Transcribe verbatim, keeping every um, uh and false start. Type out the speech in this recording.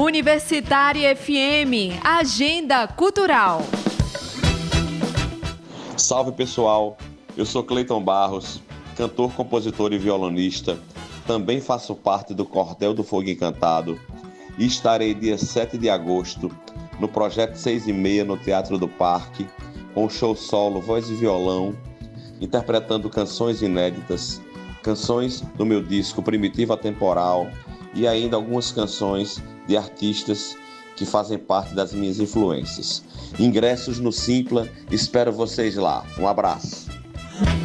Universitária F M, Agenda Cultural. Salve pessoal, eu sou Cleiton Barros, cantor, compositor e violonista. Também faço parte do Cordel do Fogo Encantado e estarei dia sete de agosto no Projeto seis e meia no Teatro do Parque, com show solo, voz e violão, interpretando canções inéditas, canções do meu disco Primitivo Atemporal e ainda algumas canções de artistas que fazem parte das minhas influências. Ingressos no Simpla, espero vocês lá. Um abraço.